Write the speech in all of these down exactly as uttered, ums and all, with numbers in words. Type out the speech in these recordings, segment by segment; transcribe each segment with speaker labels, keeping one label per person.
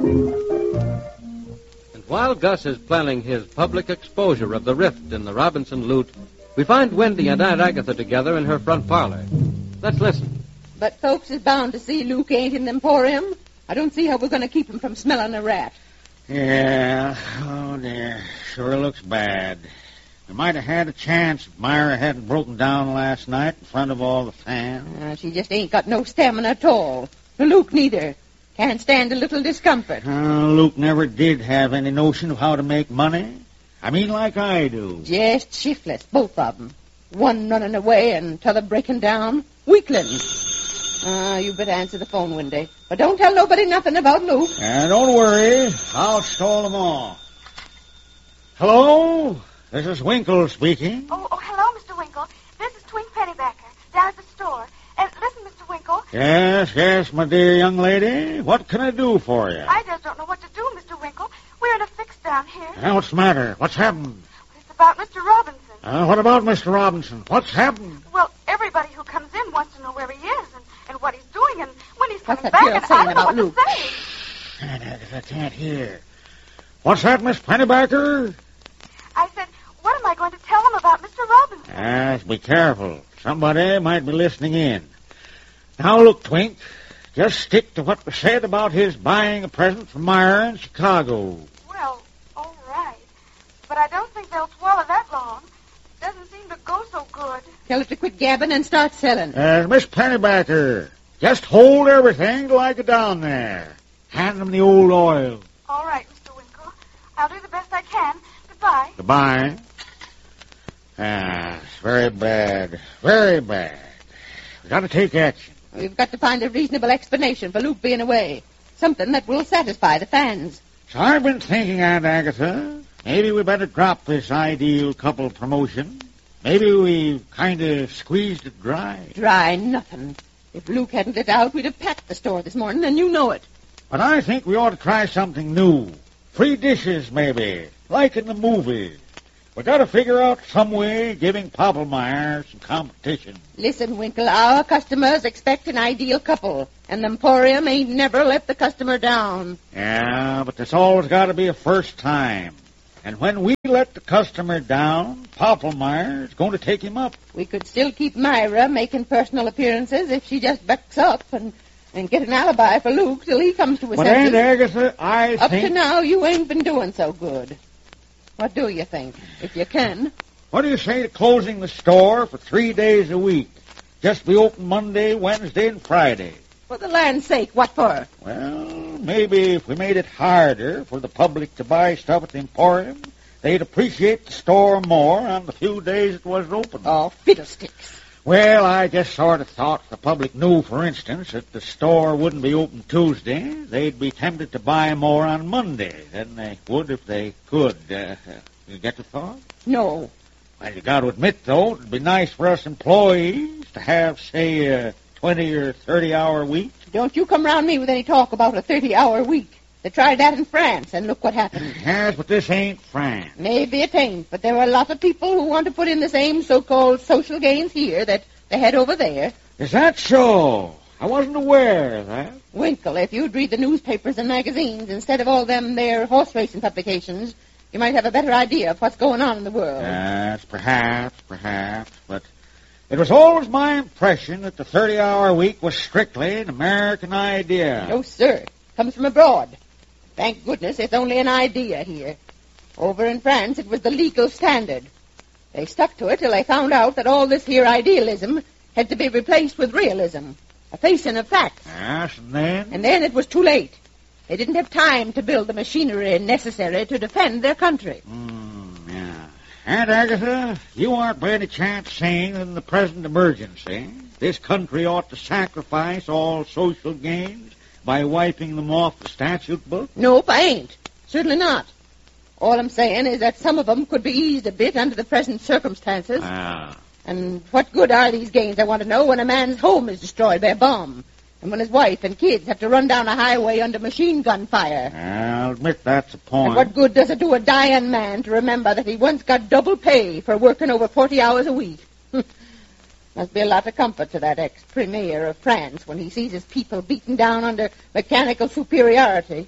Speaker 1: And while Gus is planning his public exposure of the rift in the Robinson loot, we find Wendy and Aunt Agatha together in her front parlor. Let's listen.
Speaker 2: But folks is bound to see Luke ain't in the Emporium. I don't see how we're going to keep him from smelling a rat.
Speaker 3: Yeah, oh dear, sure looks bad. We might have had a chance if Myra hadn't broken down last night in front of all the fans.
Speaker 2: Uh, she just ain't got no stamina at all. Luke neither. Can't stand a little discomfort.
Speaker 3: Uh, Luke never did have any notion of how to make money. I mean like I do.
Speaker 2: Just shiftless, both of them. One running away and t'other breaking down. Weaklings. Ah, uh, you better answer the phone, Wendy. But don't tell nobody nothing about Luke.
Speaker 3: And don't worry. I'll stall them all. Hello? This is Winkle speaking.
Speaker 4: Oh, oh, hello, Mister Winkle. This is Twink Pennybacker, down at the store. And listen, Mister Winkle.
Speaker 3: Yes, yes, my dear young lady. What can I do for you?
Speaker 4: I just don't know what to do, Mister Winkle. We're in a fix down here.
Speaker 3: Now, what's the matter? What's happened?
Speaker 4: It's about Mister Robinson.
Speaker 3: Uh, what about Mister Robinson? What's happened?
Speaker 4: Well, everybody who comes in wants to know where he is and, and what he's doing and when he's coming
Speaker 2: What's that
Speaker 4: back.
Speaker 2: girl
Speaker 4: And
Speaker 2: saying
Speaker 4: I don't know
Speaker 2: about
Speaker 4: what
Speaker 2: Luke?
Speaker 4: to say.
Speaker 3: Aunt Agatha, I can't hear. What's that, Miss Pennybacker?
Speaker 4: I said, what am I going to tell him about Mister Robinson?
Speaker 3: Yes, be careful. Somebody might be listening in. Now, look, Twink. Just stick to what was said about his buying a present from Myra in Chicago.
Speaker 4: Well, all right. But I don't think they'll swallow that long. Doesn't seem to go so good.
Speaker 2: Tell her to quit gabbing and start selling.
Speaker 3: Uh, Miss Pennybacker, just hold everything till I get down there. Hand them the old oil.
Speaker 4: All right, Mister Winkle. I'll do the best I can. Goodbye.
Speaker 3: Goodbye. Ah, it's very bad. Very bad. We've got to take action.
Speaker 2: We've got to find a reasonable explanation for Luke being away. Something that will satisfy the fans.
Speaker 3: So I've been thinking, Aunt Agatha, maybe we better drop this ideal couple promotion. Maybe we kind of squeezed it dry.
Speaker 2: Dry nothing. If Luke hadn't lit out, we'd have packed the store this morning, and you know it.
Speaker 3: But I think we ought to try something new. Free dishes, maybe, like in the movies. We got to figure out some way giving Popplemeyer some competition.
Speaker 2: Listen, Winkle, our customers expect an ideal couple, and the Emporium ain't never let the customer down.
Speaker 3: Yeah, but there's always got to be a first time. And when we let the customer down, Popplemeyer's going to take him up.
Speaker 2: We could still keep Myra making personal appearances if she just bucks up and, and get an alibi for Luke till he comes to his
Speaker 3: But
Speaker 2: senses.
Speaker 3: Aunt Agatha, I
Speaker 2: Up
Speaker 3: think...
Speaker 2: to now, you ain't been doing so good. What do you think, if you can?
Speaker 3: What do you say to closing the store for three days a week? Just be open Monday, Wednesday, and Friday.
Speaker 2: For the land's sake, what for?
Speaker 3: Well, maybe if we made it harder for the public to buy stuff at the Emporium, they'd appreciate the store more on the few days it was open.
Speaker 2: Oh, fiddlesticks.
Speaker 3: Well, I just sort of thought if the public knew, for instance, that the store wouldn't be open Tuesday, they'd be tempted to buy more on Monday than they would if they could. Uh, you get the thought?
Speaker 2: No.
Speaker 3: Well, you got to admit, though, it'd be nice for us employees to have, say, a twenty or thirty-hour week.
Speaker 2: Don't you come round me with any talk about a thirty-hour week. They tried that in France, and look what happened.
Speaker 3: Yes, but this ain't France.
Speaker 2: Maybe it ain't, but there are a lot of people who want to put in the same so-called social gains here that they had over there.
Speaker 3: Is that so? I wasn't aware of that.
Speaker 2: Winkle, if you'd read the newspapers and magazines instead of all them there horse racing publications, you might have a better idea of what's going on in the world.
Speaker 3: Yes, perhaps, perhaps, but it was always my impression that the thirty-hour week was strictly an American idea.
Speaker 2: No, sir. Comes from abroad. Thank goodness it's only an idea here. Over in France, it was the legal standard. They stuck to it till they found out that all this here idealism had to be replaced with realism, a facing of facts.
Speaker 3: Yes, and then?
Speaker 2: And then it was too late. They didn't have time to build the machinery necessary to defend their country.
Speaker 3: Mm, yeah. Aunt Agatha, you aren't by any chance saying that in the present emergency, this country ought to sacrifice all social gains by wiping them off the statute book?
Speaker 2: Nope, I ain't. Certainly not. All I'm saying is that some of them could be eased a bit under the present circumstances.
Speaker 3: Ah.
Speaker 2: And what good are these gains, I want to know, when a man's home is destroyed by a bomb, and when his wife and kids have to run down a highway under machine gun fire?
Speaker 3: I'll admit that's a point.
Speaker 2: And what good does it do a dying man to remember that he once got double pay for working over forty hours a week? Must be a lot of comfort to that ex-premier of France when he sees his people beaten down under mechanical superiority.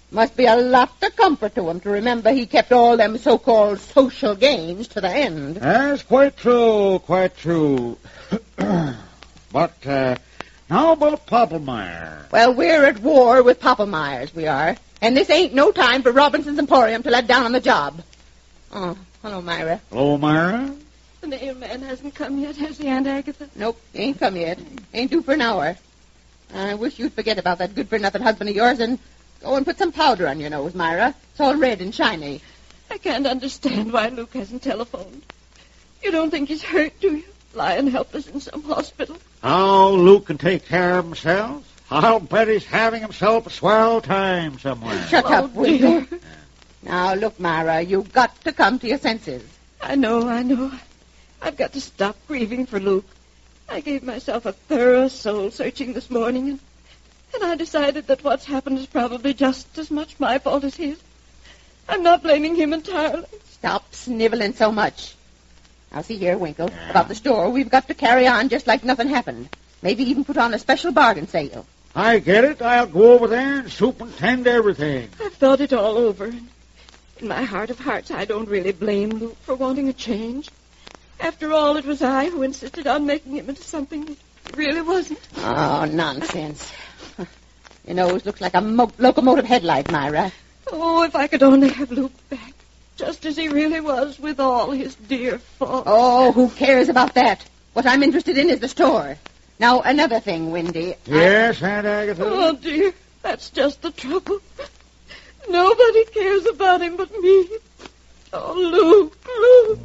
Speaker 2: Must be a lot of comfort to him to remember he kept all them so-called social gains to the end.
Speaker 3: That's quite true, quite true. But, uh, how about Popplemeyer?
Speaker 2: Well, we're at war with Popplemeyers, we are. And this ain't no time for Robinson's Emporium to let down on the job. Oh, hello, Myra.
Speaker 3: Hello, Myra.
Speaker 5: The mailman hasn't come yet, has he, Aunt Agatha?
Speaker 2: Nope, he ain't come yet. Ain't due for an hour. I wish you'd forget about that good-for-nothing husband of yours and go and put some powder on your nose, Myra. It's all red and shiny.
Speaker 5: I can't understand why Luke hasn't telephoned. You don't think he's hurt, do you? Lying helpless in some hospital.
Speaker 3: Oh, Luke can take care of himself. I'll bet he's having himself a swell time somewhere.
Speaker 2: Shut
Speaker 5: Oh,
Speaker 2: up, will you?
Speaker 5: dear.
Speaker 2: Now, look, Myra, you've got to come to your senses.
Speaker 5: I know, I know. I've got to stop grieving for Luke. I gave myself a thorough soul-searching this morning, and, and I decided that what's happened is probably just as much my fault as his. I'm not blaming him entirely.
Speaker 2: Stop sniveling so much. Now, see here, Winkle, about the store, we've got to carry on just like nothing happened. Maybe even put on a special bargain sale.
Speaker 3: I get it. I'll go over there and superintend everything.
Speaker 5: I've thought it all over. and In my heart of hearts, I don't really blame Luke for wanting a change. After all, it was I who insisted on making him into something he really wasn't.
Speaker 2: Oh, nonsense. Your nose looks like a mo- locomotive headlight, Myra.
Speaker 5: Oh, if I could only have Luke back, just as he really was, with all his dear faults.
Speaker 2: Oh, who cares about that? What I'm interested in is the store. Now, another thing, Wendy.
Speaker 3: Yes, Aunt Agatha?
Speaker 5: Oh, dear, that's just the trouble. Nobody cares about him but me. Oh, Luke, Luke.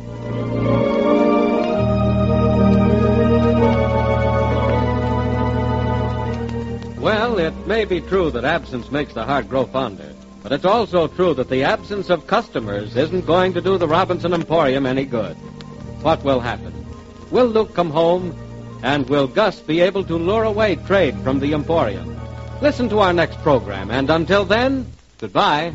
Speaker 1: Well, it may be true that absence makes the heart grow fonder, but it's also true that the absence of customers isn't going to do the Robinson Emporium any good. What will happen? Will Luke come home, and will Gus be able to lure away trade from the Emporium? Listen to our next program, and until then, goodbye.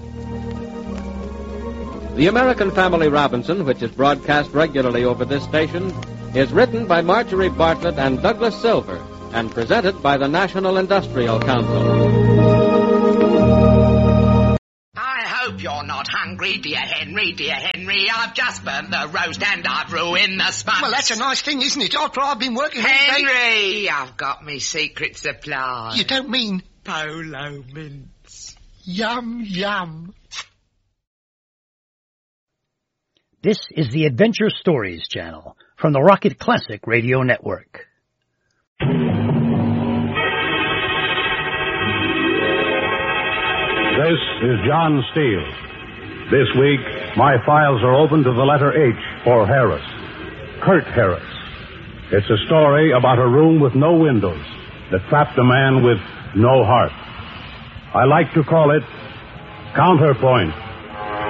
Speaker 1: The American Family Robinson, which is broadcast regularly over this station, is written by Marjorie Bartlett and Douglas Silver, and presented by the National Industrial Council.
Speaker 6: I hope you're not hungry, dear Henry, dear Henry. I've just burnt the roast and I've ruined the sponge.
Speaker 7: Well, that's a nice thing, isn't it? After I've been working all day...
Speaker 6: Henry, I've got me secret supply.
Speaker 7: You don't mean...
Speaker 6: Polo mints.
Speaker 7: Yum, yum.
Speaker 8: This is the Adventure Stories channel from the Rocket Classic Radio Network.
Speaker 9: This is John Steele. This week, my files are open to the letter H for Harris. Kurt Harris. It's a story about a room with no windows that trapped a man with no heart. I like to call it Counterpoint.